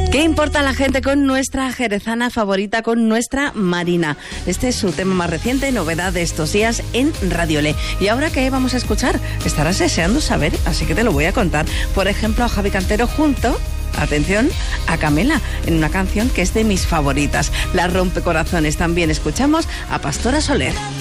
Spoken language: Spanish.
¿Qué importa la gente con nuestra jerezana favorita, con nuestra Marina? Este es su tema más reciente, novedad de estos días en Radio Le. ¿Y ahora qué vamos a escuchar? Estarás deseando saber, así que te lo voy a contar. Por ejemplo, a Javi Cantero junto, atención, a Camela, en una canción que es de mis favoritas, La Rompecorazones. También escuchamos a Pastora Soler.